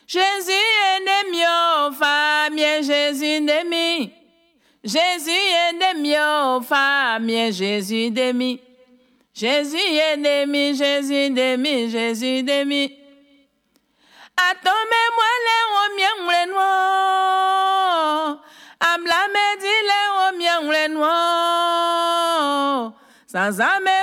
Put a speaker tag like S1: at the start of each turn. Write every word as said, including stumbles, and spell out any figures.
S1: Jésus est mieux, famille, Jésus demi. Jésus est mieux, famille, Jésus demi. Jésus est demi, Jésus demi, Jésus demi. Atome moi le o mien le noir. Amla me dit le o mien le noir. Sans ame